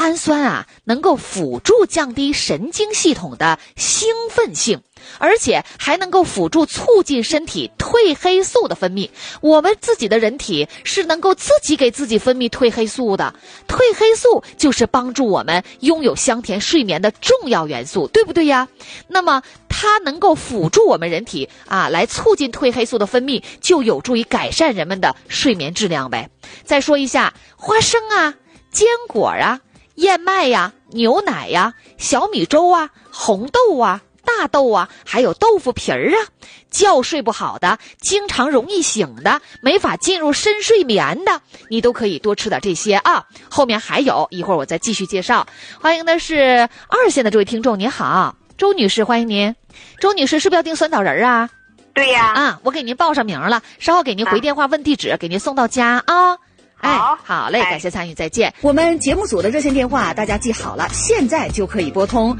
氨酸啊能够辅助降低神经系统的兴奋性，而且还能够辅助促进身体褪黑素的分泌。我们自己的人体是能够自己给自己分泌褪黑素的，褪黑素就是帮助我们拥有香甜睡眠的重要元素，对不对呀？那么它能够辅助我们人体来促进褪黑素的分泌，就有助于改善人们的睡眠质量呗。再说一下花生啊、坚果啊、燕麦呀、牛奶呀、小米粥啊、红豆啊、大豆啊，还有豆腐皮儿啊，觉睡不好的，经常容易醒的，没法进入深睡眠的，你都可以多吃点这些啊。后面还有一会儿我再继续介绍。欢迎的是2线的这位听众，你好，周女士，欢迎您。周女士是不是要订酸枣仁啊？ 对呀。 我给您报上名了，稍后给您回电话问地址，给您送到家啊。好嘞，感谢参与，再见。 我们节目组的热线电话大家记好了，现在就可以拨通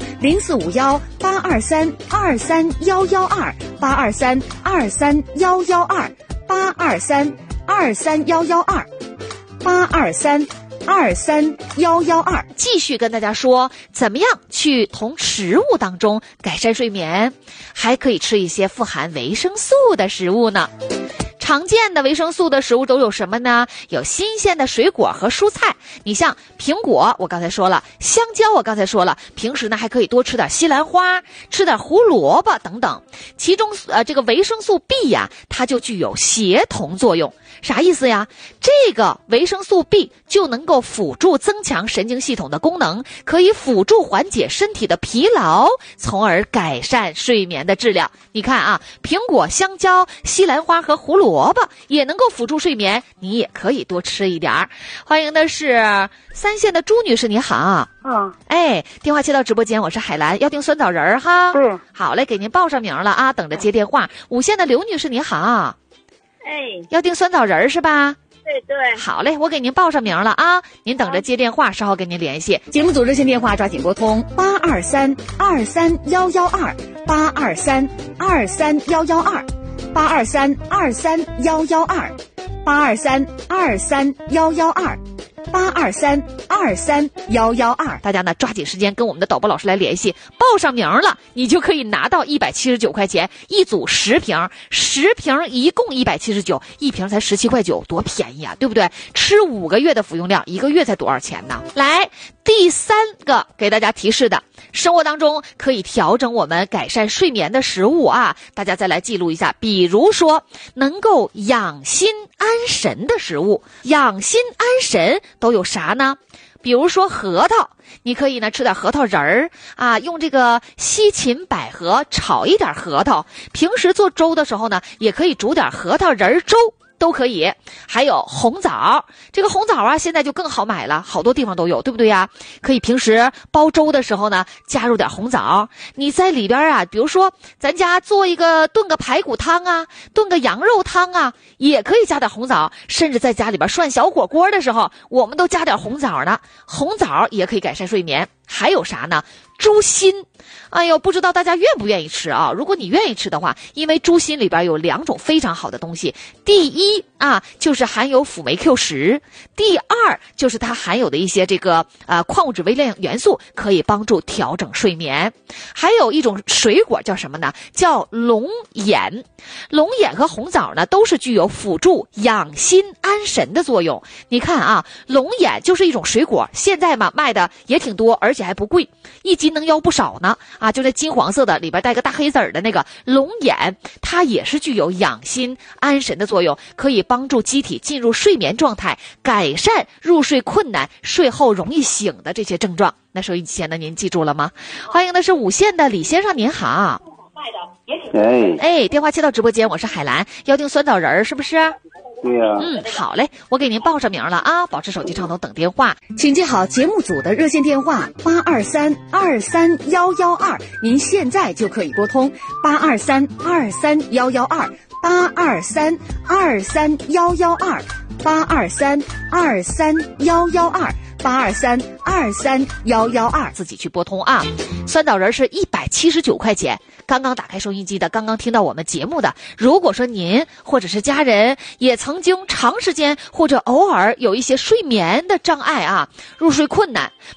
823-232-112，823-232-112，823-232-112。继续跟大家说，怎么样去从食物当中改善睡眠，还可以吃一些富含维生素的食物呢。常见的维生素的食物都有什么呢？有新鲜的水果和蔬菜，你像苹果我刚才说了，香蕉我刚才说了，平时呢还可以多吃点西兰花，吃点胡萝卜等等。其中这个维生素 B 呀，它就具有协同作用。啥意思呀？这个维生素 B 就能够辅助增强神经系统的功能，可以辅助缓解身体的疲劳，从而改善睡眠的质量。你看啊，苹果、香蕉、西兰花和胡萝卜也能够辅助睡眠，你也可以多吃一点儿。欢迎的是3线的朱女士，你好。电话接到直播间，我是海兰，要订酸枣仁儿哈。 对， 好嘞，给您报上名了啊，等着接电话。5线的刘女士，你好。要订酸枣仁儿是吧？ 对对。 好嘞，我给您报上名了啊，您等着接电话，稍后跟您联系。 节目组热线电话抓紧拨通 823-232-112，823-232-112，823-232-112，大家呢抓紧时间跟我们的导播老师来联系，报上名了，你就可以拿到179块钱一组10瓶，10瓶一共179，一瓶才17块9，多便宜啊，对不对？吃5个月的服用量，1个月才多少钱呢？来，第3个给大家提示的，生活当中可以调整我们改善睡眠的食物啊，大家再来记录一下。比如说能够养心安神的食物，养心安神都有啥呢？比如说核桃，你可以呢吃点核桃仁儿啊，用这个西芹百合炒一点核桃，平时做粥的时候呢也可以煮点核桃仁粥都可以。还有红枣，这个红枣啊现在就更好买了，好多地方都有，对不对呀？可以平时煲粥的时候呢加入点红枣，你在里边啊，比如说咱家做炖个排骨汤啊，炖个羊肉汤啊，也可以加点红枣，甚至在家里边涮小火锅的时候我们都加点红枣呢，红枣也可以改善睡眠。还有啥呢？猪心，哎呦，不知道大家愿不愿意吃啊？如果你愿意吃的话，因为猪心里边有2种非常好的东西，第一就是含有辅酶 Q10，第二就是它含有的一些矿物质微量元素，可以帮助调整睡眠。还有一种水果叫什么呢？叫龙眼。龙眼和红枣呢都是具有辅助养心安神的作用。你看啊，龙眼就是一种水果，现在嘛卖的也挺多，而且还不贵，1斤能要不少呢啊！就那金黄色的，里边带个大黑籽儿的那个龙眼，它也是具有养心安神的作用，可以帮助机体进入睡眠状态，改善入睡困难、睡后容易醒的这些症状。那收音机前的您记住了吗？欢迎的是5线的李先生，您好。电话接到直播间，我是海兰，要订酸枣仁儿是不是？ 对呀。 好嘞，我给您报上名了啊，保持手机畅通等电话。 请记好节目组的热线电话823-23112，您现在就可以拨通 823-23112，823-23112，823-23112，823-23112，自己去拨通啊。酸枣仁是179块钱。刚刚打开收音机的，刚刚听到我们节目的，如果说您或者是家人也曾经长时间或者偶尔有一些睡眠的障碍啊，入睡困难，